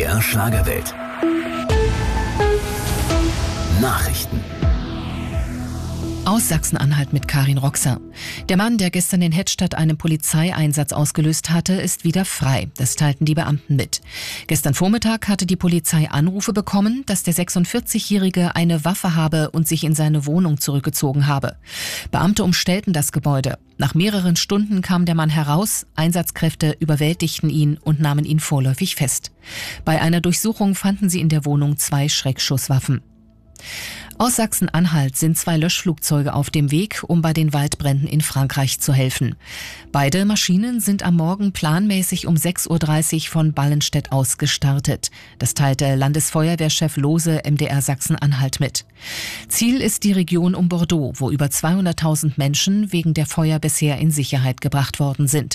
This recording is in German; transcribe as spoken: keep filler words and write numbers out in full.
R Schlagerwelt. Nachrichten. Aus Sachsen-Anhalt mit Karin Roxer. Der Mann, der gestern in Hettstadt einen Polizeieinsatz ausgelöst hatte, ist wieder frei. Das teilten die Beamten mit. Gestern Vormittag hatte die Polizei Anrufe bekommen, dass der sechsundvierzigjährige eine Waffe habe und sich in seine Wohnung zurückgezogen habe. Beamte umstellten das Gebäude. Nach mehreren Stunden kam der Mann heraus, Einsatzkräfte überwältigten ihn und nahmen ihn vorläufig fest. Bei einer Durchsuchung fanden sie in der Wohnung zwei Schreckschusswaffen. Aus Sachsen-Anhalt sind zwei Löschflugzeuge auf dem Weg, um bei den Waldbränden in Frankreich zu helfen. Beide Maschinen sind am Morgen planmäßig um sechs Uhr dreißig von Ballenstedt aus gestartet. Das teilte Landesfeuerwehrchef Lohse M D R Sachsen-Anhalt mit. Ziel ist die Region um Bordeaux, wo über zweihunderttausend Menschen wegen der Feuer bisher in Sicherheit gebracht worden sind.